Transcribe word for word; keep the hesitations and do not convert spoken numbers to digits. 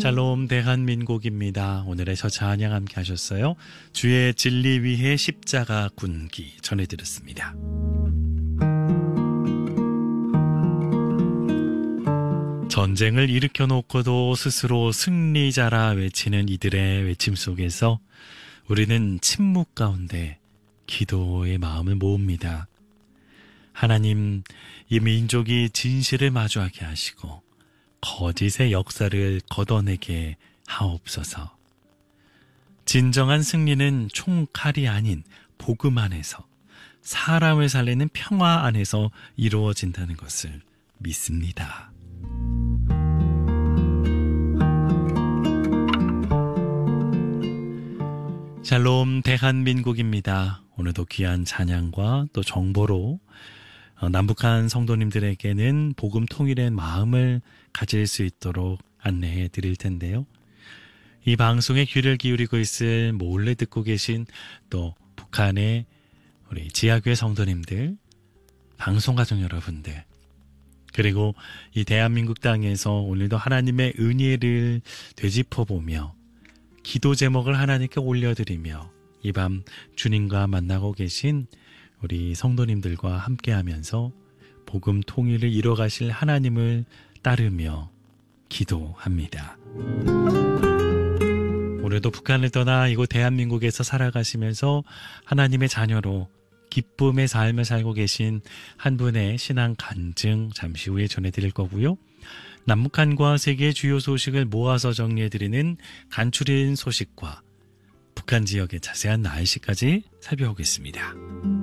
샬롬 대한민국입니다. 오늘의 첫 찬양 함께 하셨어요. 주의 진리 위해 십자가 군기 전해드렸습니다. 전쟁을 일으켜 놓고도 스스로 승리자라 외치는 이들의 외침 속에서 우리는 침묵 가운데 기도의 마음을 모읍니다. 하나님, 이 민족이 진실을 마주하게 하시고 거짓의 역사를 걷어내게 하옵소서. 진정한 승리는 총칼이 아닌 복음 안에서, 사람을 살리는 평화 안에서 이루어진다는 것을 믿습니다. 샬롬 대한민국입니다. 오늘도 귀한 찬양과 또 정보로 남북한 성도님들에게는 복음 통일의 마음을 가질 수 있도록 안내해 드릴 텐데요. 이 방송에 귀를 기울이고 있을 몰래 듣고 계신 또 북한의 우리 지하교회 성도님들, 방송가족 여러분들, 그리고 이 대한민국 땅에서 오늘도 하나님의 은혜를 되짚어보며 기도 제목을 하나님께 올려드리며 이 밤 주님과 만나고 계신 우리 성도님들과 함께하면서 복음 통일을 이뤄가실 하나님을 따르며 기도합니다. 오늘도 북한을 떠나 이곳 대한민국에서 살아가시면서 하나님의 자녀로 기쁨의 삶을 살고 계신 한 분의 신앙 간증 잠시 후에 전해드릴 거고요. 남북한과 세계의 주요 소식을 모아서 정리해드리는 간추린 소식과 북한 지역의 자세한 날씨까지 살펴보겠습니다.